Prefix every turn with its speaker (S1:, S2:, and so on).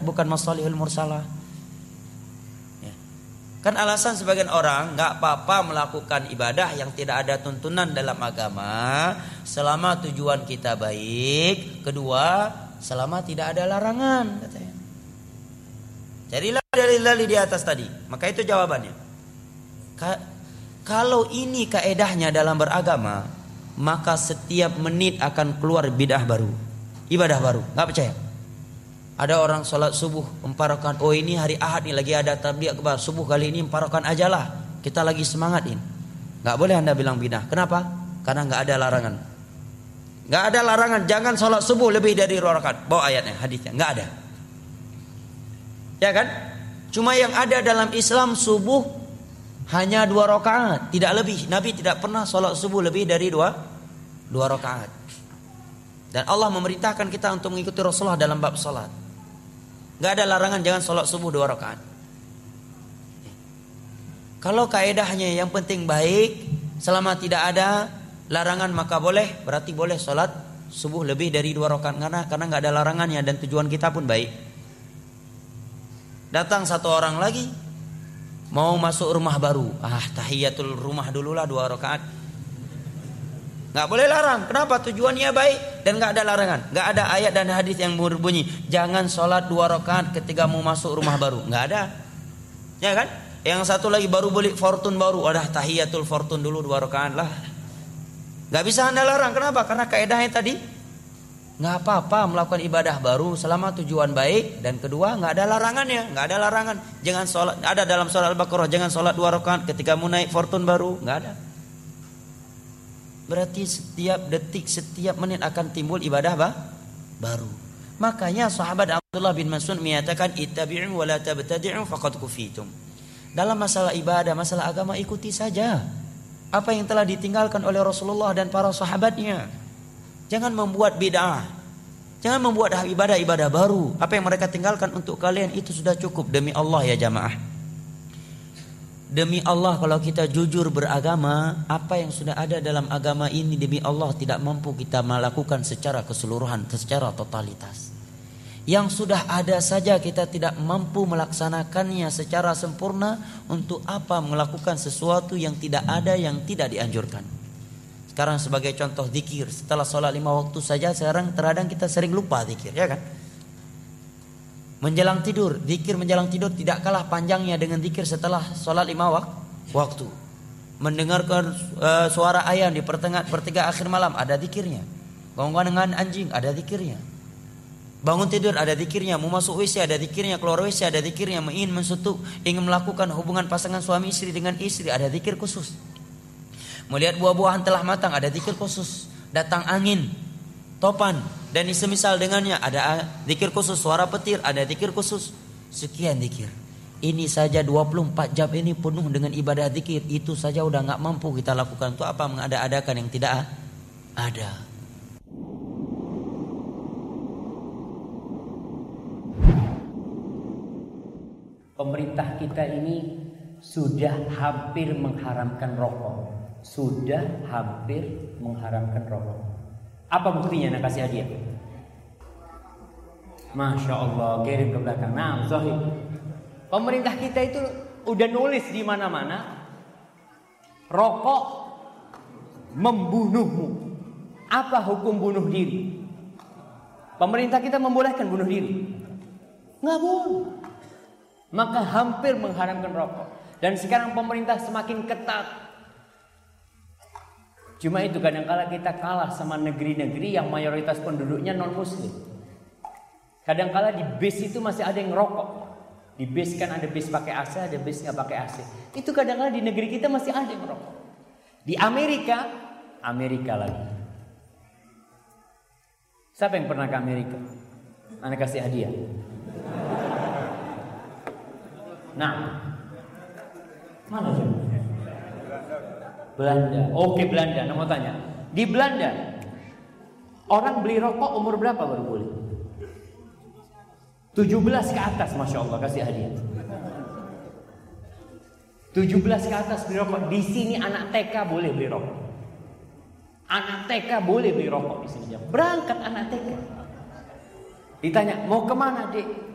S1: bukan masalihul mursalah. Ya. Kan alasan sebagian orang nggak apa-apa melakukan ibadah yang tidak ada tuntunan dalam agama selama tujuan kita baik, kedua selama tidak ada larangan katanya. Jadilah dalil-dalil di atas tadi. Maka itu jawabannya. Kalau ini kaedahnya dalam beragama, maka setiap menit akan keluar bidah baru, ibadah baru. Nggak percaya? Ada orang sholat subuh 4 rakaat. Oh ini hari Ahad nih lagi ada tabligh akbar. Subuh kali ini 4 rakaat aja lah. Kita lagi semangatin. Nggak boleh Anda bilang bidah. Kenapa? Karena nggak ada larangan. Nggak ada larangan. Jangan sholat subuh lebih dari 2 rakaat. Bawa ayatnya, hadisnya. Nggak ada. Ya kan? Cuma yang ada dalam Islam subuh hanya 2 rakaat, tidak lebih. Nabi tidak pernah sholat subuh lebih dari 2 rakaat. Dan Allah memerintahkan kita untuk mengikuti Rasulullah dalam bab sholat. Gak ada larangan jangan sholat subuh 2 rakaat. Kalau kaedahnya yang penting baik, selama tidak ada larangan maka boleh. Berarti boleh sholat subuh lebih dari 2 rakaat karena gak ada larangannya dan tujuan kita pun baik. Datang satu orang lagi mau masuk rumah baru. Tahiyatul rumah dululah 2 rakaat. Nggak boleh larang. Kenapa? Tujuannya baik dan nggak ada larangan. Nggak ada ayat dan hadis yang berbunyi jangan sholat 2 rakaat ketika mau masuk rumah baru. Nggak ada. Ya kan? Yang satu lagi baru beli Fortune baru. Tahiyatul Fortune dulu 2 rakaat lah. Nggak bisa Anda larang. Kenapa? Karena kaedahnya tadi nggak apa-apa melakukan ibadah baru selama tujuan baik dan kedua nggak ada larangannya. Nggak ada larangan. Jangan sholat. Ada dalam surah Al-Baqarah jangan sholat 2 rakaat ketika mau naik Fortune baru. Nggak ada. Berarti setiap detik, setiap menit akan timbul ibadah baru. Makanya sahabat Abdullah bin Mas'ud menyatakan ittabi'u wa la tabtadi'u faqad kufitum. Dalam masalah ibadah, masalah agama ikuti saja apa yang telah ditinggalkan oleh Rasulullah dan para sahabatnya. Jangan membuat bid'ah. Jangan membuat ibadah-ibadah baru. Apa yang mereka tinggalkan untuk kalian itu sudah cukup demi Allah ya jamaah. Demi Allah kalau kita jujur beragama, apa yang sudah ada dalam agama ini demi Allah tidak mampu kita melakukan secara keseluruhan, secara totalitas. Yang sudah ada saja kita tidak mampu melaksanakannya secara sempurna, untuk apa melakukan sesuatu yang tidak ada, yang tidak dianjurkan. Sekarang sebagai contoh zikir, setelah sholat 5 waktu saja sekarang terkadang kita sering lupa zikir, ya kan? Menjelang tidur, zikir menjelang tidur tidak kalah panjangnya dengan zikir setelah sholat 5 waktu. Mendengarkan suara ayam di pertiga akhir malam ada zikirnya. Bangun dengan anjing ada zikirnya. Bangun tidur ada zikirnya. Mau masuk WC ada zikirnya. Keluar WC ada zikirnya. Ingin mensutuk, ingin melakukan hubungan pasangan suami istri dengan istri ada zikir khusus. Melihat buah-buahan telah matang ada zikir khusus. Datang angin, topan dan semisal dengannya ada zikir khusus. Suara petir ada zikir khusus. Sekian zikir. Ini saja 24 jam ini penuh dengan ibadah zikir. Itu saja udah gak mampu kita lakukan. Itu apa mengada-adakan yang tidak ada.
S2: Pemerintah kita ini sudah hampir mengharamkan rokok. Sudah hampir mengharamkan rokok. Apa buktinya? Nak kasih hadiah. Masya Allah, kirim ke belakang. Nah, Zohib. Pemerintah kita itu udah nulis di mana-mana, rokok membunuhmu. Apa hukum bunuh diri? Pemerintah kita membolehkan bunuh diri? Nggak boleh. Maka hampir mengharamkan rokok. Dan sekarang pemerintah semakin ketat. Cuma itu kadang-kala kita kalah sama negeri-negeri yang mayoritas penduduknya non-muslim. Kadang-kala di bis itu masih ada yang ngerokok. Di bis kan ada bis pakai AC, ada bis nggak pakai AC. Itu kadang-kala di negeri kita masih ada yang ngerokok. Di Amerika lagi. Siapa yang pernah ke Amerika? Anda kasih hadiah. Nah, mana sih? Belanda. Oke, Belanda. Nah, mau tanya. Di Belanda, orang beli rokok umur berapa baru boleh? 17 ke atas, Masya Allah, kasih hadiah. 17 ke atas beli rokok. Di sini anak TK boleh beli rokok. Anak TK boleh beli rokok di sini. Berangkat anak TK. Ditanya, mau kemana dek?